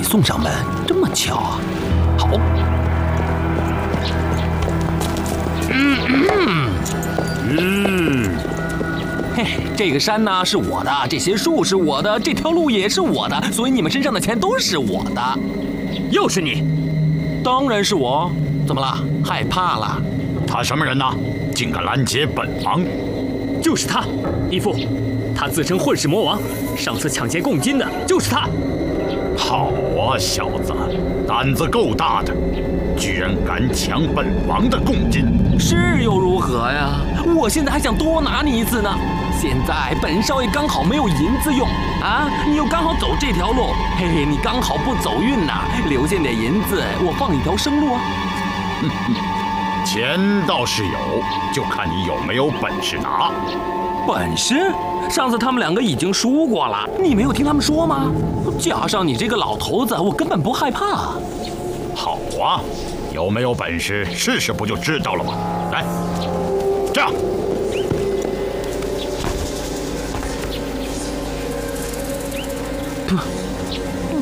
送上门，这么巧啊！好。嘿，这个山呢是我的，这些树是我的，这条路也是我的，所以你们身上的钱都是我的。 又是你？ 当然是我。怎么了？害怕了？ 他什么人呢？竟敢拦截本王！ 就是他，义父，他自称混世魔王，上次抢劫贡金的就是他。 好啊，小子，胆子够大的，居然敢抢本王的贡金！ 是又如何呀？我现在还想多拿你一次呢。现在本少爷刚好没有银子用啊，你又刚好走这条路，嘿嘿，你刚好不走运呐，留下点银子，我放一条生路啊。 钱倒是有，就看你有没有本事拿。 本事？上次他们两个已经输过了，你没有听他们说吗？加上你这个老头子，我根本不害怕。 好啊，有没有本事试试不就知道了吗？来，这样，